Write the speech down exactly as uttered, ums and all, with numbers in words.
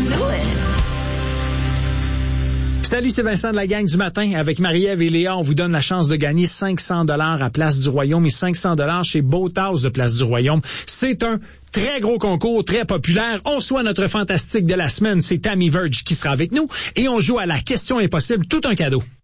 knew it. Salut, c'est Vincent de la gang du matin. Avec Marie-Ève et Léa, on vous donne la chance de gagner cinq cents dollars à Place du Royaume et cinq cents dollars chez Boathouse de Place du Royaume. C'est un très gros concours, très populaire. On soit notre fantastique de la semaine, c'est Tammy Verge qui sera avec nous et on joue à la question impossible, tout un cadeau.